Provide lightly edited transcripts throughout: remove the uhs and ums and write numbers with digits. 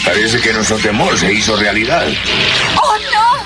Parece que nuestro temor se hizo realidad. ¡Oh, no!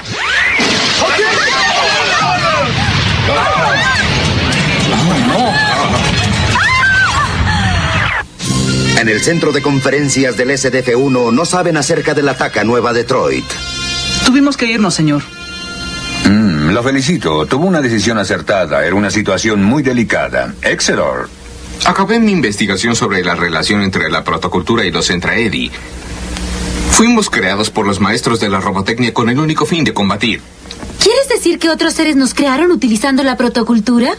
En el centro de conferencias del SDF-1 no saben acerca del ataque a Nueva Detroit. Tuvimos que irnos, señor. Lo felicito. Tuvo una decisión acertada. Era una situación muy delicada. Excelor. Acabé mi investigación sobre la relación entre la protocultura y los Entraedi. Fuimos creados por los maestros de la robotecnia con el único fin de combatir. ¿Quieres decir que otros seres nos crearon utilizando la protocultura?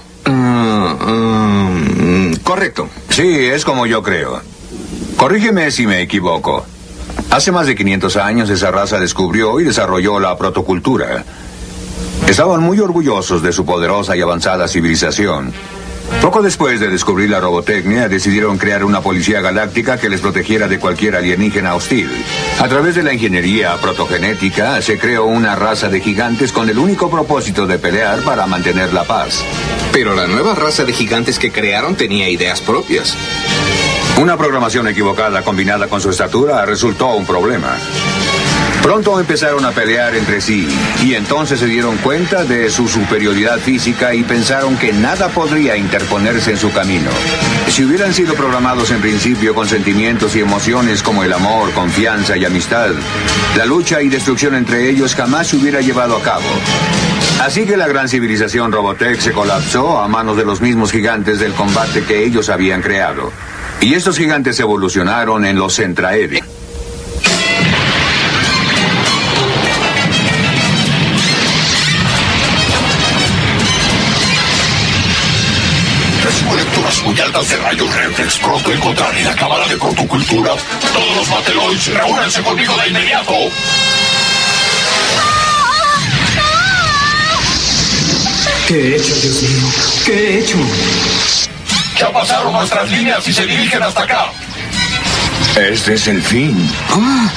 Correcto. Sí, es como yo creo. Corrígeme si me equivoco. Hace más de 500 años esa raza descubrió y desarrolló la protocultura. Estaban muy orgullosos de su poderosa y avanzada civilización. Poco después de descubrir la robotecnia, decidieron crear una policía galáctica que les protegiera de cualquier alienígena hostil. A través de la ingeniería protogenética, se creó una raza de gigantes con el único propósito de pelear para mantener la paz. Pero la nueva raza de gigantes que crearon tenía ideas propias. Una programación equivocada combinada con su estatura resultó un problema. Pronto empezaron a pelear entre sí, y entonces se dieron cuenta de su superioridad física y pensaron que nada podría interponerse en su camino. Si hubieran sido programados en principio con sentimientos y emociones como el amor, confianza y amistad, la lucha y destrucción entre ellos jamás se hubiera llevado a cabo. Así que la gran civilización Robotech se colapsó a manos de los mismos gigantes del combate que ellos habían creado. Y estos gigantes evolucionaron en los Entraedi. Recibo lecturas muy altas de rayos reflex. Pronto encontraré la cámara de protocultura. Todos los Mateloids, reúnanse conmigo de inmediato. ¿Qué he hecho, Dios mío? ¿Qué he hecho? Ya pasaron nuestras líneas y se dirigen hasta acá. Este es el fin.